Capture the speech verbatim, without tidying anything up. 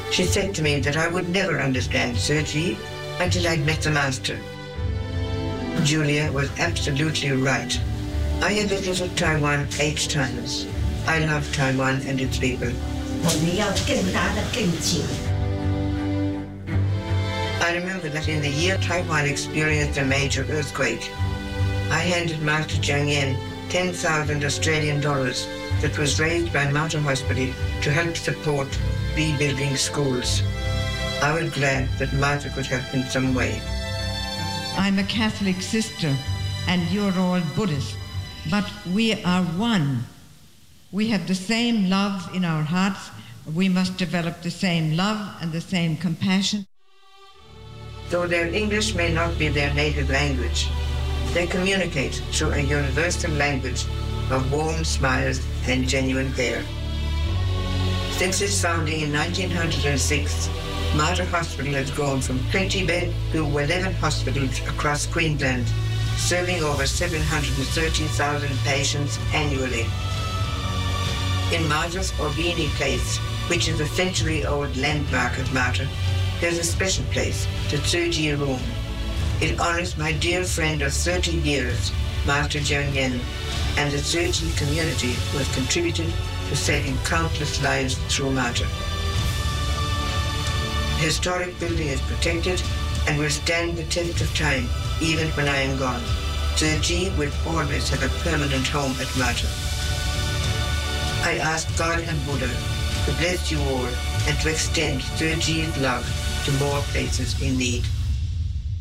She said to me that I would never understand Tzu-Chi until I'd met the master. Julia was absolutely right. I have visited Taiwan eight times. I love Taiwan and its people. I remember that in the year Taiwan experienced a major earthquake, I handed Master Jiang Yen ten thousand Australian dollars that was raised by Mater Hospital to help support rebuilding schools. I was glad that Mater could help in some way. I'm a Catholic sister, and you're all Buddhist, but we are one. We have the same love in our hearts. We must develop the same love and the same compassion. Though their English may not be their native language, they communicate through a universal language of warm smiles and genuine care. Since its founding in nineteen oh six, Mater Hospital has grown from twenty beds to eleven hospitals across Queensland, serving over seven hundred thirty thousand patients annually. In Mater's Orbini Place, which is a century-old landmark of Mater, there's a special place, the Tzu-Chi Room. It honors my dear friend of thirty years, Master Jiang Yen, and the Tzu-Chi community who has contributed to saving countless lives through Mater. The historic building is protected and will stand the test of time even when I am gone. Tzu-Chi will always have a permanent home at Mater. I ask God and Buddha to bless you all and to extend Tzu-Chi's love to more places in need.